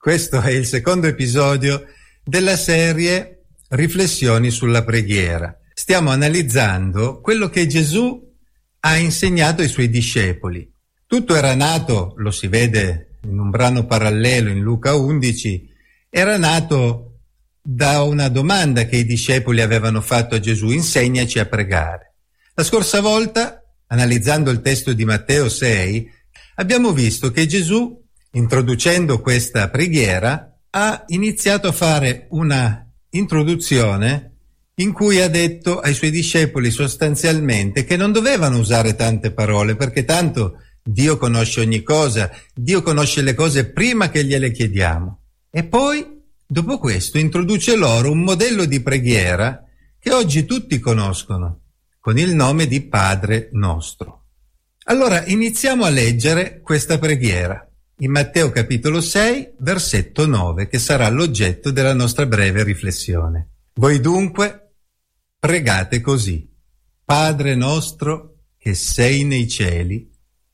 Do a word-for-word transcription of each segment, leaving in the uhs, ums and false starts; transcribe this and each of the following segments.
Questo è il secondo episodio della serie Riflessioni sulla preghiera. Stiamo analizzando quello che Gesù ha insegnato ai suoi discepoli. Tutto era nato, lo si vede in un brano parallelo in Luca undici, era nato da una domanda che i discepoli avevano fatto a Gesù: insegnaci a pregare. La scorsa volta, analizzando il testo di Matteo sei, abbiamo visto che Gesù, introducendo questa preghiera, ha iniziato a fare una introduzione in cui ha detto ai suoi discepoli sostanzialmente che non dovevano usare tante parole, perché tanto Dio conosce ogni cosa, Dio conosce le cose prima che gliele chiediamo. E poi, dopo questo, introduce loro un modello di preghiera che oggi tutti conoscono, con il nome di Padre nostro. Allora, iniziamo a leggere questa preghiera in Matteo capitolo sei, versetto nove, che sarà l'oggetto della nostra breve riflessione. Voi dunque pregate così: Padre nostro che sei nei cieli,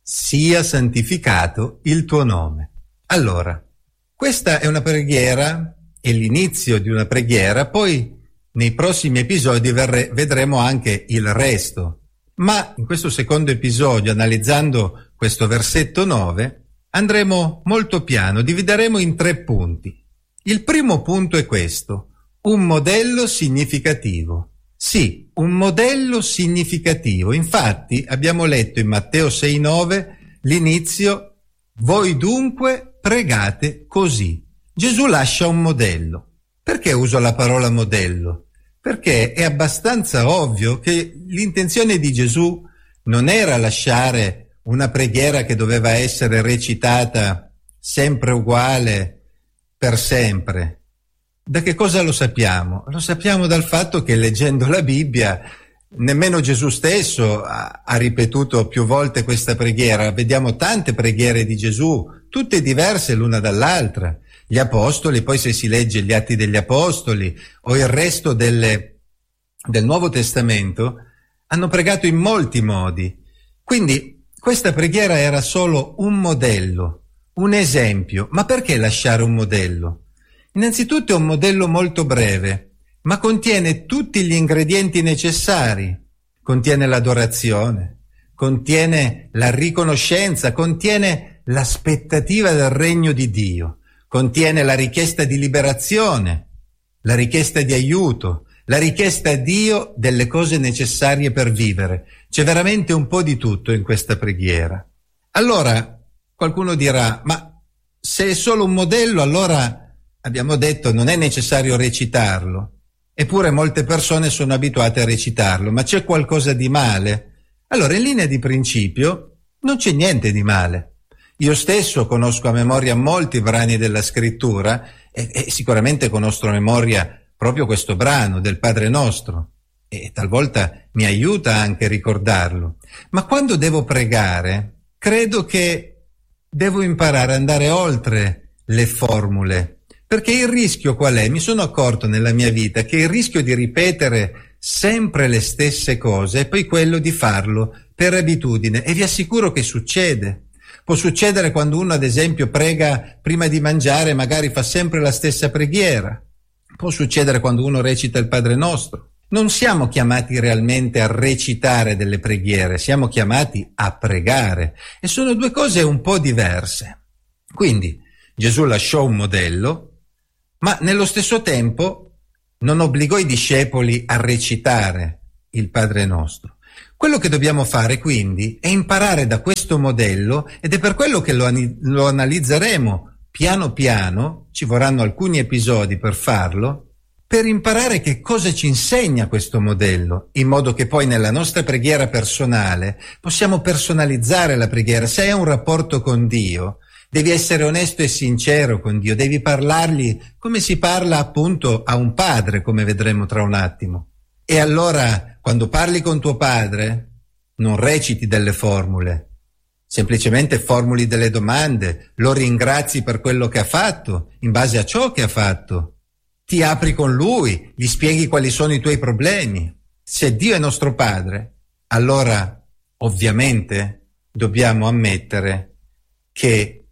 sia santificato il tuo nome. Allora, questa è una preghiera, è l'inizio di una preghiera, poi nei prossimi episodi verre, vedremo anche il resto. Ma in questo secondo episodio, analizzando questo versetto nove, andremo molto piano, divideremo in tre punti. Il primo punto è questo: un modello significativo. Sì, un modello significativo. Infatti abbiamo letto in Matteo sei nove l'inizio: voi dunque pregate così. Gesù lascia un modello. Perché uso la parola modello? Perché è abbastanza ovvio che l'intenzione di Gesù non era lasciare una preghiera che doveva essere recitata sempre uguale per sempre. Da che cosa lo sappiamo? Lo sappiamo dal fatto che, leggendo la Bibbia, nemmeno Gesù stesso ha, ha ripetuto più volte questa preghiera. Vediamo tante preghiere di Gesù, tutte diverse l'una dall'altra. Gli apostoli, poi se si legge gli Atti degli Apostoli o il resto delle, del Nuovo Testamento, hanno pregato in molti modi. Quindi questa preghiera era solo un modello, un esempio. Ma perché lasciare un modello? Innanzitutto è un modello molto breve, ma contiene tutti gli ingredienti necessari. Contiene l'adorazione, contiene la riconoscenza, contiene l'aspettativa del regno di Dio, contiene la richiesta di liberazione, la richiesta di aiuto, la richiesta a Dio delle cose necessarie per vivere. C'è veramente un po' di tutto in questa preghiera. Allora, qualcuno dirà: ma se è solo un modello, allora abbiamo detto non è necessario recitarlo. Eppure molte persone sono abituate a recitarlo. Ma c'è qualcosa di male? Allora, in linea di principio, non c'è niente di male. Io stesso conosco a memoria molti brani della Scrittura e, e sicuramente conosco a memoria proprio questo brano del Padre nostro, e talvolta mi aiuta anche a ricordarlo. Ma quando devo pregare, credo che devo imparare ad andare oltre le formule, perché il rischio qual è? Mi sono accorto nella mia vita che il rischio di ripetere sempre le stesse cose è poi quello di farlo per abitudine, e vi assicuro che succede. Può succedere quando uno, ad esempio, prega prima di mangiare, magari fa sempre la stessa preghiera. Può succedere quando uno recita il Padre nostro. Non siamo chiamati realmente a recitare delle preghiere, siamo chiamati a pregare. E sono due cose un po' diverse. Quindi Gesù lasciò un modello, ma nello stesso tempo non obbligò i discepoli a recitare il Padre nostro. Quello che dobbiamo fare quindi è imparare da questo modello, ed è per quello che lo, lo analizzeremo piano piano, ci vorranno alcuni episodi per farlo, per imparare che cosa ci insegna questo modello, in modo che poi nella nostra preghiera personale possiamo personalizzare la preghiera. Se hai un rapporto con Dio, devi essere onesto e sincero con Dio, devi parlargli come si parla appunto a un padre, come vedremo tra un attimo. E allora, quando parli con tuo padre, non reciti delle formule, semplicemente formuli delle domande, lo ringrazi per quello che ha fatto, in base a ciò che ha fatto. Ti apri con lui, gli spieghi quali sono i tuoi problemi. Se Dio è nostro padre, allora ovviamente dobbiamo ammettere che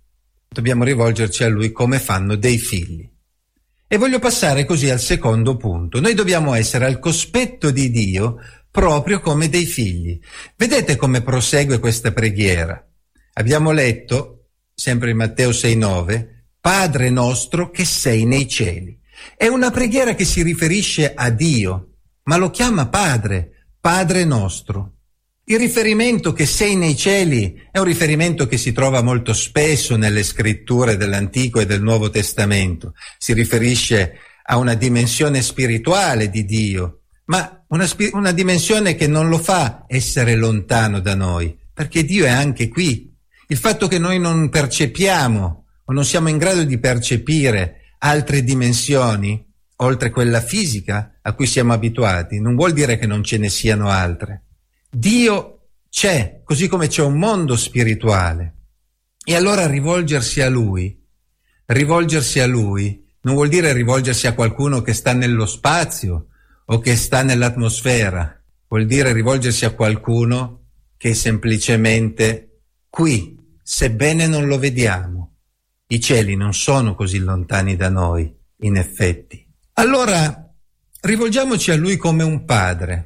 dobbiamo rivolgerci a Lui come fanno dei figli. E voglio passare così al secondo punto. Noi dobbiamo essere al cospetto di Dio proprio come dei figli. Vedete come prosegue questa preghiera? Abbiamo letto, sempre in Matteo sei nove, Padre nostro che sei nei cieli. È una preghiera che si riferisce a Dio, ma lo chiama Padre, Padre nostro. Il riferimento che sei nei cieli è un riferimento che si trova molto spesso nelle scritture dell'Antico e del Nuovo Testamento. Si riferisce a una dimensione spirituale di Dio, ma una, una dimensione che non lo fa essere lontano da noi, perché Dio è anche qui. Il fatto che noi non percepiamo o non siamo in grado di percepire altre dimensioni, oltre quella fisica a cui siamo abituati, non vuol dire che non ce ne siano altre. Dio c'è, così come c'è un mondo spirituale. E allora rivolgersi a Lui, rivolgersi a Lui non vuol dire rivolgersi a qualcuno che sta nello spazio o che sta nell'atmosfera, vuol dire rivolgersi a qualcuno che è semplicemente qui, sebbene non lo vediamo. I cieli non sono così lontani da noi, in effetti. Allora, rivolgiamoci a Lui come un padre.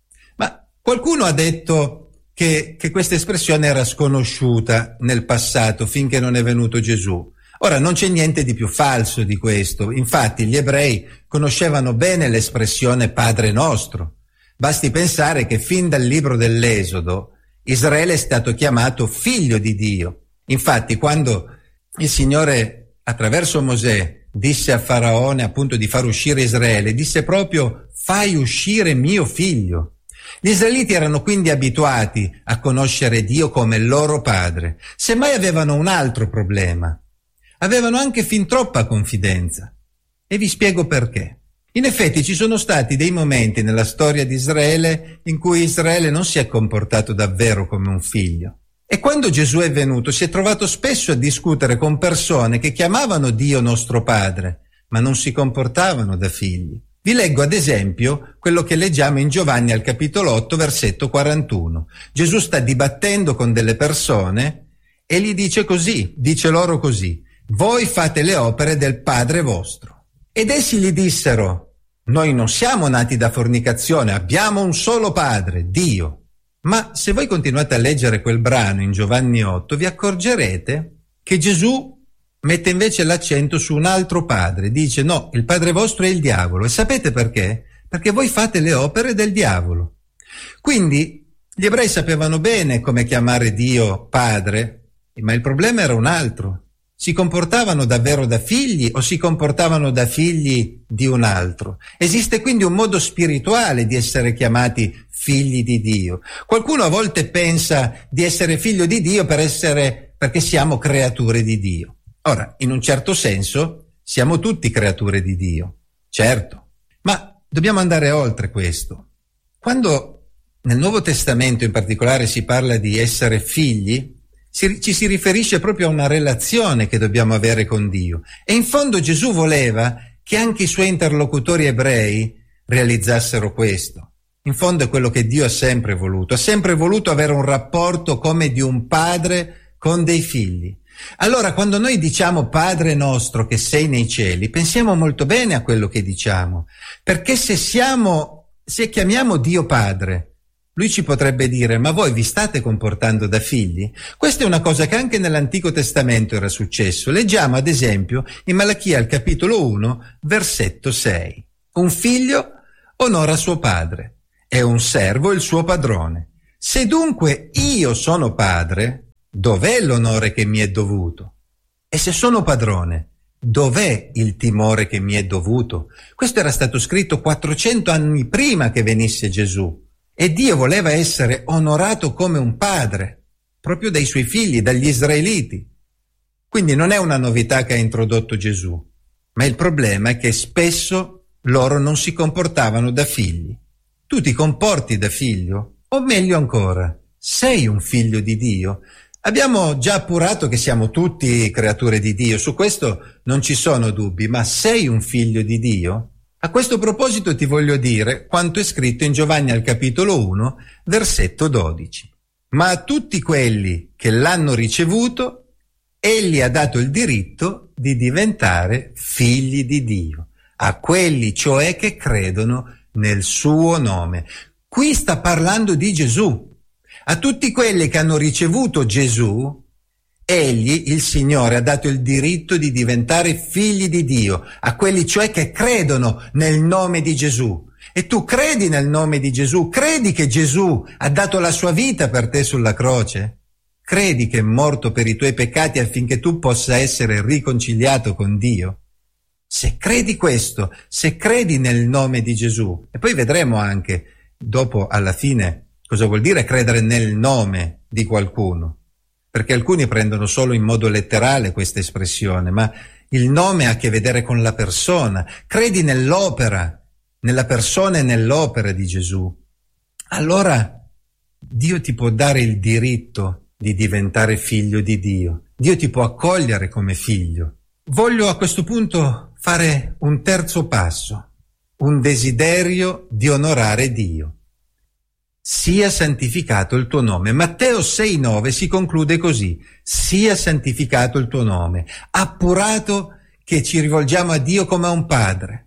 Qualcuno ha detto che, che questa espressione era sconosciuta nel passato finché non è venuto Gesù. Ora, non c'è niente di più falso di questo. Infatti, gli ebrei conoscevano bene l'espressione Padre nostro. Basti pensare che fin dal libro dell'Esodo Israele è stato chiamato figlio di Dio. Infatti, quando il Signore, attraverso Mosè, disse a Faraone appunto di far uscire Israele, disse proprio «Fai uscire mio figlio». Gli israeliti erano quindi abituati a conoscere Dio come loro padre. Semmai avevano un altro problema. Avevano anche fin troppa confidenza. E vi spiego perché. In effetti ci sono stati dei momenti nella storia di Israele in cui Israele non si è comportato davvero come un figlio. E quando Gesù è venuto si è trovato spesso a discutere con persone che chiamavano Dio nostro padre, ma non si comportavano da figli. Vi leggo ad esempio quello che leggiamo in Giovanni al capitolo otto, versetto quarantuno. Gesù sta dibattendo con delle persone e gli dice così, dice loro così: voi fate le opere del Padre vostro. Ed essi gli dissero: noi non siamo nati da fornicazione, abbiamo un solo Padre, Dio. Ma se voi continuate a leggere quel brano in Giovanni otto, vi accorgerete che Gesù mette invece l'accento su un altro padre. Dice no, il padre vostro è il diavolo. E sapete perché? Perché voi fate le opere del diavolo. Quindi gli ebrei sapevano bene come chiamare Dio padre, ma il problema era un altro. Si comportavano davvero da figli o si comportavano da figli di un altro? Esiste quindi un modo spirituale di essere chiamati figli di Dio. Qualcuno a volte pensa di essere figlio di Dio per essere, perché siamo creature di Dio. Ora, in un certo senso, siamo tutti creature di Dio, certo, ma dobbiamo andare oltre questo. Quando nel Nuovo Testamento in particolare si parla di essere figli, si, ci si riferisce proprio a una relazione che dobbiamo avere con Dio. E in fondo Gesù voleva che anche i suoi interlocutori ebrei realizzassero questo. In fondo è quello che Dio ha sempre voluto, ha sempre voluto avere un rapporto come di un padre con dei figli. Allora, quando noi diciamo Padre nostro che sei nei cieli, pensiamo molto bene a quello che diciamo, perché se siamo, se chiamiamo Dio Padre, Lui ci potrebbe dire: ma voi vi state comportando da figli? Questa è una cosa che anche nell'Antico Testamento era successo. Leggiamo ad esempio in Malachia al capitolo uno, versetto sei. Un figlio onora suo padre e un servo il suo padrone. Se dunque io sono padre, dov'è l'onore che mi è dovuto? E se sono padrone, dov'è il timore che mi è dovuto? Questo era stato scritto quattrocento anni prima che venisse Gesù. E Dio voleva essere onorato come un padre, proprio dai suoi figli, dagli israeliti. Quindi non è una novità che ha introdotto Gesù, ma il problema è che spesso loro non si comportavano da figli. Tu ti comporti da figlio? O meglio ancora, sei un figlio di Dio? Abbiamo già appurato che siamo tutti creature di Dio, su questo non ci sono dubbi, ma sei un figlio di Dio? A questo proposito ti voglio dire quanto è scritto in Giovanni al capitolo uno, versetto dodici. Ma a tutti quelli che l'hanno ricevuto, Egli ha dato il diritto di diventare figli di Dio, a quelli cioè che credono nel suo nome. Qui sta parlando di Gesù. A tutti quelli che hanno ricevuto Gesù, egli, il Signore, ha dato il diritto di diventare figli di Dio, a quelli cioè che credono nel nome di Gesù. E tu credi nel nome di Gesù? Credi che Gesù ha dato la sua vita per te sulla croce? Credi che è morto per i tuoi peccati affinché tu possa essere riconciliato con Dio? Se credi questo, se credi nel nome di Gesù, e poi vedremo anche dopo alla fine cosa vuol dire credere nel nome di qualcuno, perché alcuni prendono solo in modo letterale questa espressione, ma il nome ha a che vedere con la persona. Credi nell'opera, nella persona e nell'opera di Gesù. Allora Dio ti può dare il diritto di diventare figlio di Dio. Dio ti può accogliere come figlio. Voglio a questo punto fare un terzo passo, un desiderio di onorare Dio. Sia santificato il tuo nome. Matteo sei nove si conclude così: sia santificato il tuo nome. Appurato che ci rivolgiamo a Dio come a un padre,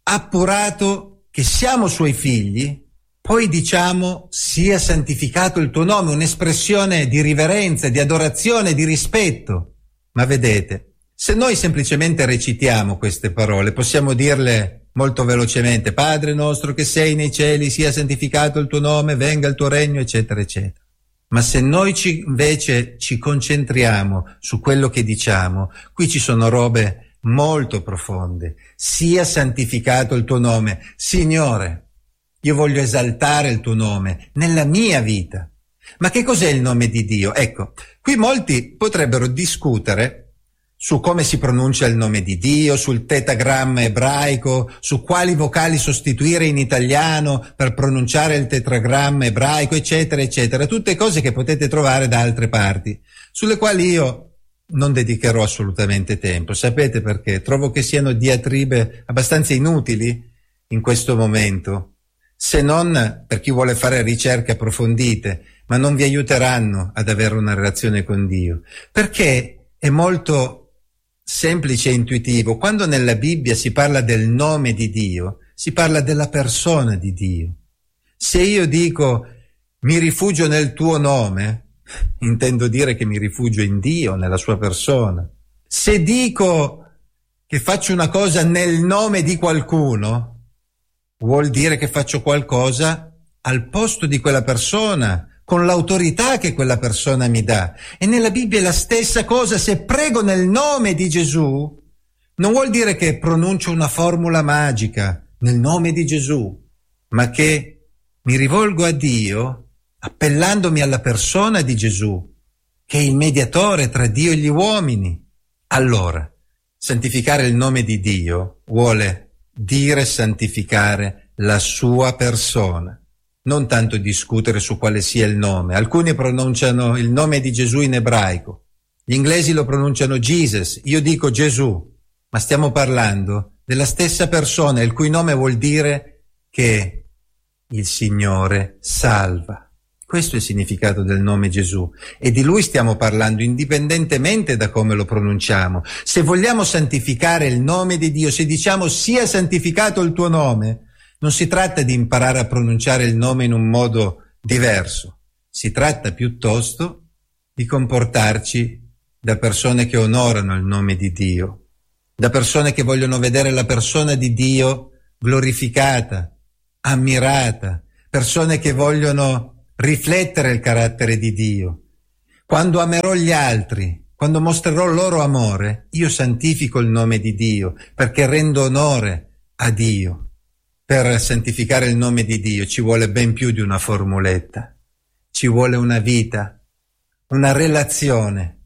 appurato che siamo suoi figli, poi diciamo sia santificato il tuo nome, un'espressione di riverenza, di adorazione, di rispetto. Ma vedete, se noi semplicemente recitiamo queste parole, possiamo dirle molto velocemente: Padre nostro che sei nei cieli, sia santificato il tuo nome, venga il tuo regno, eccetera, eccetera. Ma se noi ci, invece ci concentriamo su quello che diciamo, qui ci sono robe molto profonde. Sia santificato il tuo nome. Signore, io voglio esaltare il tuo nome nella mia vita. Ma che cos'è il nome di Dio? Ecco, qui molti potrebbero discutere su come si pronuncia il nome di Dio, sul tetagramma ebraico, su quali vocali sostituire in italiano per pronunciare il tetragramma ebraico, eccetera, eccetera. Tutte cose che potete trovare da altre parti, sulle quali io non dedicherò assolutamente tempo. Sapete perché? Trovo che siano diatribe abbastanza inutili in questo momento, se non per chi vuole fare ricerche approfondite, ma non vi aiuteranno ad avere una relazione con Dio, perché è molto semplice e intuitivo. Quando nella Bibbia si parla del nome di Dio, si parla della persona di Dio. Se io dico mi rifugio nel tuo nome, intendo dire che mi rifugio in Dio, nella sua persona. Se dico che faccio una cosa nel nome di qualcuno, vuol dire che faccio qualcosa al posto di quella persona, con l'autorità che quella persona mi dà. E nella Bibbia è la stessa cosa. Se prego nel nome di Gesù, non vuol dire che pronuncio una formula magica nel nome di Gesù, ma che mi rivolgo a Dio appellandomi alla persona di Gesù, che è il mediatore tra Dio e gli uomini. Allora, santificare il nome di Dio vuole dire santificare la sua persona. Non tanto discutere su quale sia il nome. Alcuni pronunciano il nome di Gesù in ebraico, gli inglesi lo pronunciano Jesus, io dico Gesù, ma stiamo parlando della stessa persona, il cui nome vuol dire che il Signore salva. Questo è il significato del nome Gesù, e di Lui stiamo parlando indipendentemente da come lo pronunciamo. Se vogliamo santificare il nome di Dio, se diciamo sia santificato il tuo nome, non si tratta di imparare a pronunciare il nome in un modo diverso, si tratta piuttosto di comportarci da persone che onorano il nome di Dio, da persone che vogliono vedere la persona di Dio glorificata, ammirata, persone che vogliono riflettere il carattere di Dio. Quando amerò gli altri, quando mostrerò loro amore, io santifico il nome di Dio, perché rendo onore a Dio. Per santificare il nome di Dio ci vuole ben più di una formuletta, ci vuole una vita, una relazione.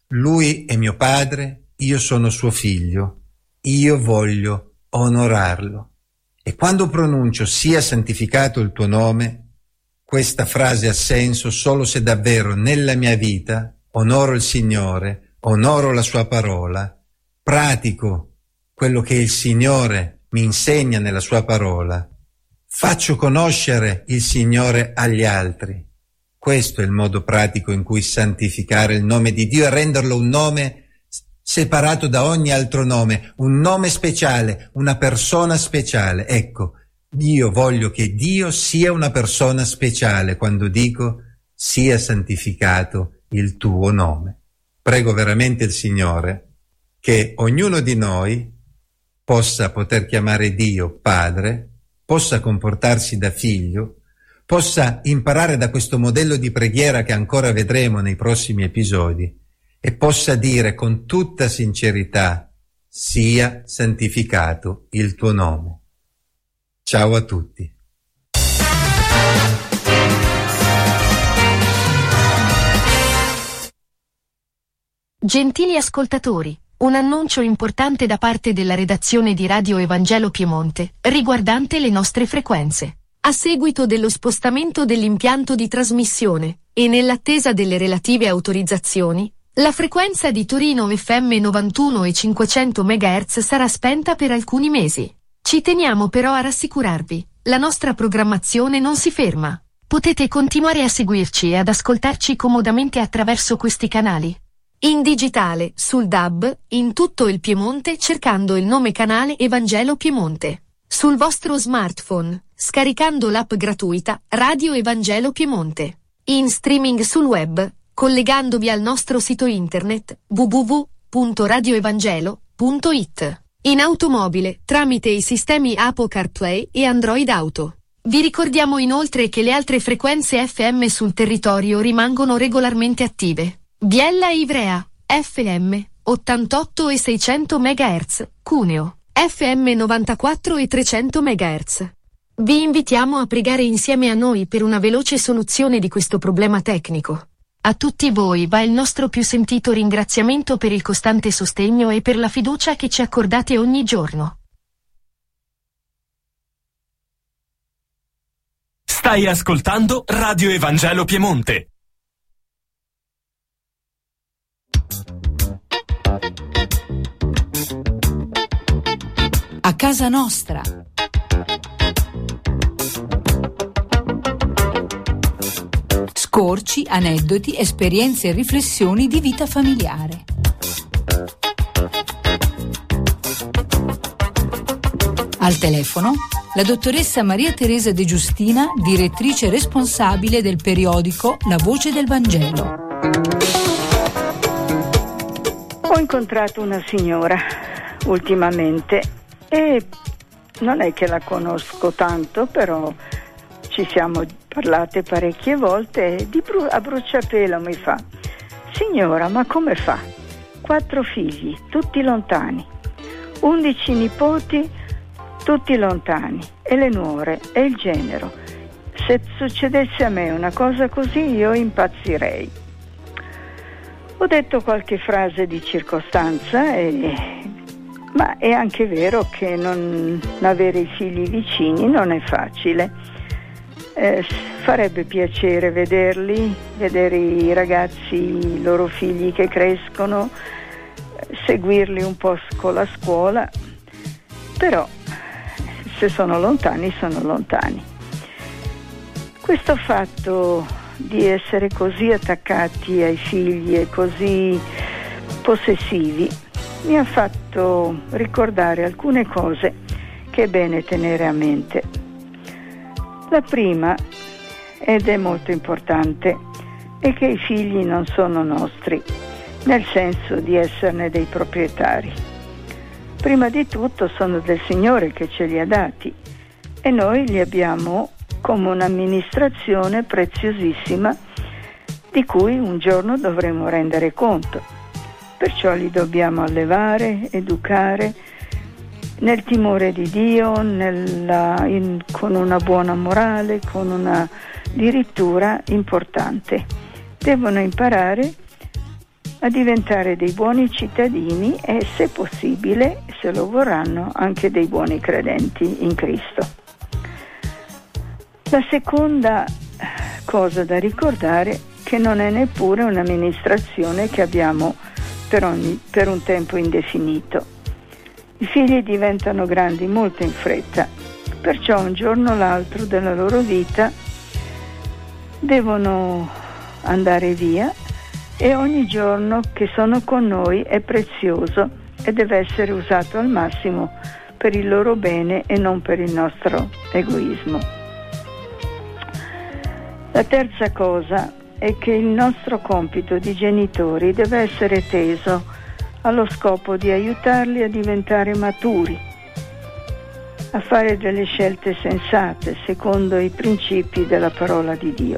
Lui è mio padre, io sono suo figlio, io voglio onorarlo. E quando pronuncio sia santificato il tuo nome, questa frase ha senso solo se davvero nella mia vita onoro il Signore, onoro la sua parola, pratico quello che il Signore mi insegna nella sua parola, faccio conoscere il Signore agli altri. Questo è il modo pratico in cui santificare il nome di Dio e renderlo un nome separato da ogni altro nome, un nome speciale, una persona speciale. Ecco, io voglio che Dio sia una persona speciale quando dico sia santificato il tuo nome. Prego veramente il Signore che ognuno di noi possa poter chiamare Dio Padre, possa comportarsi da figlio, possa imparare da questo modello di preghiera che ancora vedremo nei prossimi episodi e possa dire con tutta sincerità: sia santificato il tuo nome. Ciao a tutti. Gentili ascoltatori, un annuncio importante da parte della redazione di Radio Evangelo Piemonte, riguardante le nostre frequenze. A seguito dello spostamento dell'impianto di trasmissione, e nell'attesa delle relative autorizzazioni, la frequenza di Torino F M novantuno e cinquecento megahertz sarà spenta per alcuni mesi. Ci teniamo però a rassicurarvi, la nostra programmazione non si ferma. Potete continuare a seguirci e ad ascoltarci comodamente attraverso questi canali. In digitale, sul D A B, in tutto il Piemonte cercando il nome canale Evangelo Piemonte. Sul vostro smartphone, scaricando l'app gratuita Radio Evangelo Piemonte. In streaming sul web, collegandovi al nostro sito internet w w w punto radio evangelo punto i t. In automobile, tramite i sistemi Apple CarPlay e Android Auto. Vi ricordiamo inoltre che le altre frequenze F M sul territorio rimangono regolarmente attive. Biella e Ivrea, F M, ottantotto e seicento megahertz, Cuneo, F M novantaquattro e trecento megahertz. Vi invitiamo a pregare insieme a noi per una veloce soluzione di questo problema tecnico. A tutti voi va il nostro più sentito ringraziamento per il costante sostegno e per la fiducia che ci accordate ogni giorno. Stai ascoltando Radio Evangelo Piemonte. A casa nostra. Scorci, aneddoti, esperienze e riflessioni di vita familiare. Al telefono la dottoressa Maria Teresa De Giustina, direttrice responsabile del periodico La Voce del Vangelo. Ho incontrato una signora ultimamente e non è che la conosco tanto, però ci siamo parlate parecchie volte e di bru- a bruciapelo mi fa: signora, ma come fa? Quattro figli, tutti lontani, undici nipoti, tutti lontani, e le nuore e il genero. Se succedesse a me una cosa così io impazzirei. Ho detto qualche frase di circostanza, e... ma è anche vero che non avere i figli vicini non è facile. Eh, farebbe piacere vederli, vedere i ragazzi, i loro figli che crescono, seguirli un po' con la scuola, però se sono lontani sono lontani. Questo fatto di essere così attaccati ai figli e così possessivi mi ha fatto ricordare alcune cose che è bene tenere a mente. La prima, ed è molto importante, è che i figli non sono nostri, nel senso di esserne dei proprietari. Prima di tutto sono del Signore che ce li ha dati e noi li abbiamo come un'amministrazione preziosissima di cui un giorno dovremo rendere conto. Perciò li dobbiamo allevare, educare nel timore di Dio, nella, in, con una buona morale, con una dirittura importante. Devono imparare a diventare dei buoni cittadini e, se possibile, se lo vorranno, anche dei buoni credenti in Cristo. La seconda cosa da ricordare è che non è neppure un'amministrazione che abbiamo per, ogni, per un tempo indefinito. I figli diventano grandi molto in fretta, perciò un giorno o l'altro della loro vita devono andare via e ogni giorno che sono con noi è prezioso e deve essere usato al massimo per il loro bene e non per il nostro egoismo. La terza cosa è che il nostro compito di genitori deve essere teso allo scopo di aiutarli a diventare maturi, a fare delle scelte sensate secondo i principi della parola di Dio.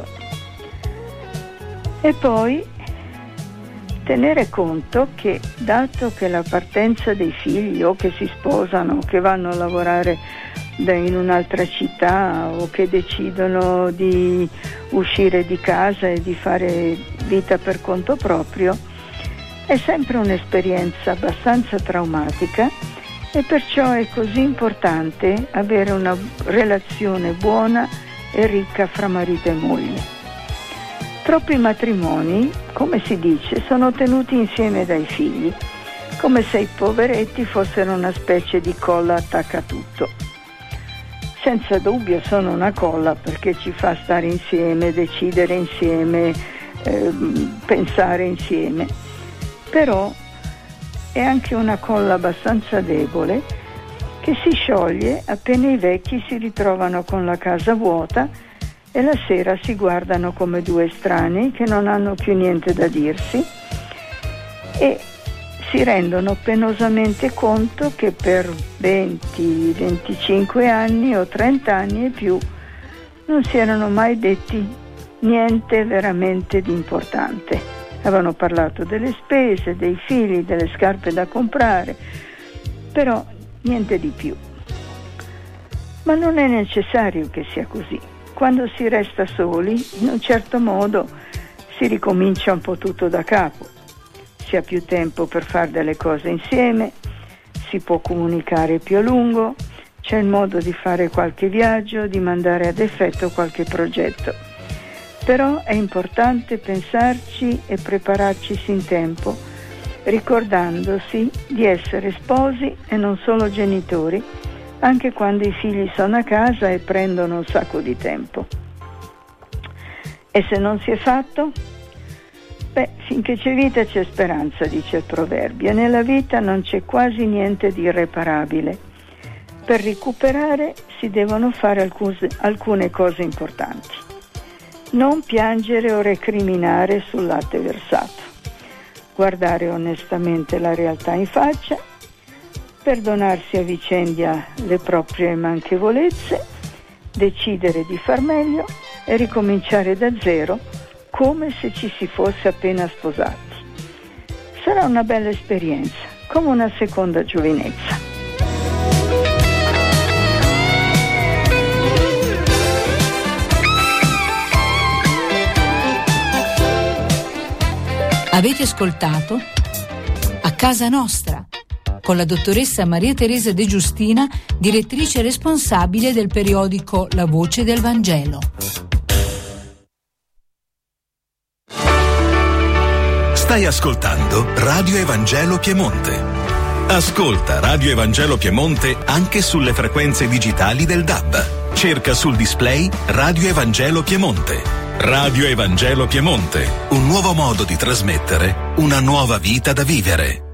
E poi tenere conto che, dato che la partenza dei figli o che si sposano o che vanno a lavorare in un'altra città o che decidono di uscire di casa e di fare vita per conto proprio, è sempre un'esperienza abbastanza traumatica e perciò è così importante avere una relazione buona e ricca fra marito e moglie. Troppi matrimoni, come si dice, sono tenuti insieme dai figli, come se i poveretti fossero una specie di colla attaccatutto. Senza dubbio sono una colla perché ci fa stare insieme, decidere insieme, eh, pensare insieme, però è anche una colla abbastanza debole che si scioglie appena i vecchi si ritrovano con la casa vuota e la sera si guardano come due estranei che non hanno più niente da dirsi e si rendono penosamente conto che per venti, venticinque anni o trenta anni e più non si erano mai detti niente veramente di importante. Avevano parlato delle spese, dei figli, delle scarpe da comprare, però niente di più. Ma non è necessario che sia così. Quando si resta soli, in un certo modo si ricomincia un po' tutto da capo. Si ha più tempo per fare delle cose insieme, si può comunicare più a lungo, c'è il modo di fare qualche viaggio, di mandare ad effetto qualche progetto. Però è importante pensarci e prepararci in tempo, ricordandosi di essere sposi e non solo genitori, anche quando i figli sono a casa e prendono un sacco di tempo. E se non si è fatto? Beh, finché c'è vita c'è speranza, dice il proverbio, e nella vita non c'è quasi niente di irreparabile. Per recuperare si devono fare alcune, alcune cose importanti. Non piangere o recriminare sul latte versato. Guardare onestamente la realtà in faccia, perdonarsi a vicenda le proprie manchevolezze, decidere di far meglio e ricominciare da zero come se ci si fosse appena sposati. Sarà una bella esperienza, come una seconda giovinezza. Avete ascoltato A Casa Nostra con la dottoressa Maria Teresa De Giustina, direttrice responsabile del periodico La Voce del Vangelo. Stai ascoltando Radio Evangelo Piemonte. Ascolta Radio Evangelo Piemonte anche sulle frequenze digitali del D A B. Cerca sul display Radio Evangelo Piemonte. Radio Evangelo Piemonte, un nuovo modo di trasmettere una nuova vita da vivere.